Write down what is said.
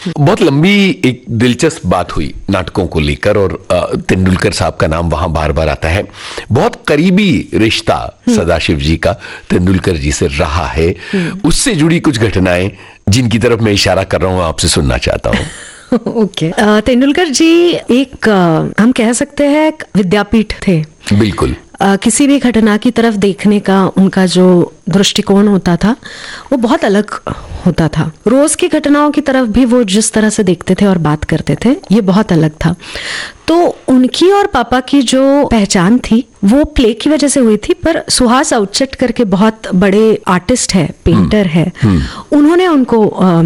बहुत लंबी एक दिलचस्प बात हुई नाटकों को लेकर, और तेंदुलकर साहब का नाम वहां बार बार आता है। बहुत करीबी रिश्ता सदाशिव जी का तेंदुलकर जी से रहा है। उससे जुड़ी कुछ घटनाएं जिनकी तरफ मैं इशारा कर रहा हूं, आपसे सुनना चाहता हूं। ओके। तेंदुलकर जी एक हम कह सकते हैं विद्यापीठ थे। बिल्कुल। किसी भी घटना की तरफ देखने का उनका जो दृष्टिकोण होता था वो बहुत अलग होता था। रोज की घटनाओं की तरफ भी वो जिस तरह से देखते थे और बात करते थे, ये बहुत अलग था। तो उनकी और पापा की जो पहचान थी वो प्ले की वजह से हुई थी, पर सुहास आउटसेट करके बहुत बड़े आर्टिस्ट है, पेंटर है, उन्होंने उनको